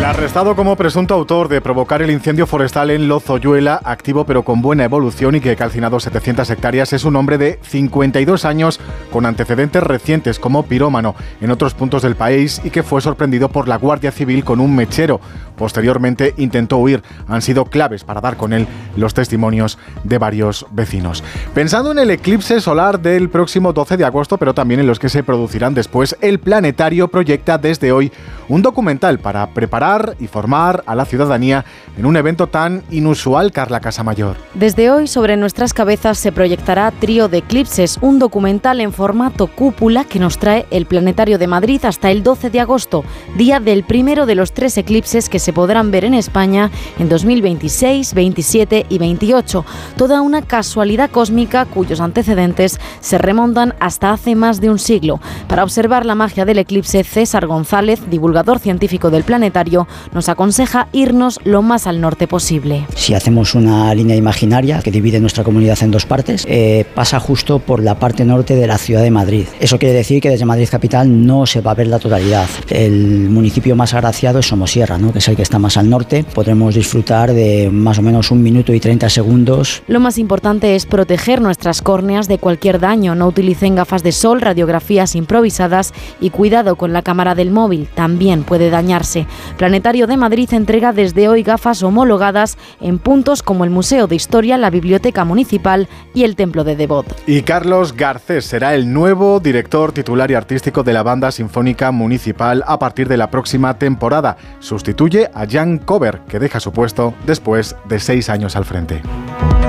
arrestado como presunto autor de provocar el incendio forestal en Lozoyuela, activo pero con buena evolución y que ha calcinado 700 hectáreas, es un hombre de 52 años con antecedentes recientes como pirómano en otros puntos del país y que fue sorprendido por la Guardia Civil con un mechero. Posteriormente intentó huir. Han sido claves para dar con él los testimonios de varios vecinos. Pensando en el eclipse solar del próximo 12 de agosto, pero también en los que se producirán después, el Planetario proyecta desde hoy un documental para preparar y formar a la ciudadanía en un evento tan inusual, Carla Casamayor. Desde hoy sobre nuestras cabezas se proyectará Trío de Eclipses, un documental en formato cúpula que nos trae el Planetario de Madrid hasta el 12 de agosto, día del primero de los 3 eclipses que se podrán ver en España en 2026, 27 y 28. Toda una casualidad cósmica cuyos antecedentes se remontan hasta hace más de un siglo. Para observar la magia del eclipse, César González, divulgador científico del Planetario, nos aconseja irnos lo más al norte posible. Si hacemos una línea imaginaria que divide nuestra comunidad en 2 partes, pasa justo por la parte norte de la ciudad de Madrid. Eso quiere decir que desde Madrid capital no se va a ver la totalidad. El municipio más agraciado es Somosierra, ¿no?, que es el que está más al norte. Podremos disfrutar de más o menos 1 minuto y 30 segundos. Lo más importante es proteger nuestras córneas de cualquier daño. No utilicen gafas de sol, radiografías improvisadas y cuidado con la cámara del móvil, también puede dañarse. Planetario de Madrid entrega desde hoy gafas homologadas en puntos como el Museo de Historia, la Biblioteca Municipal y el Templo de Devot. Y Carlos Garcés será el nuevo director titular y artístico de la Banda Sinfónica Municipal a partir de la próxima temporada. Sustituye a Jan Kober, que deja su puesto después de 6 años al frente.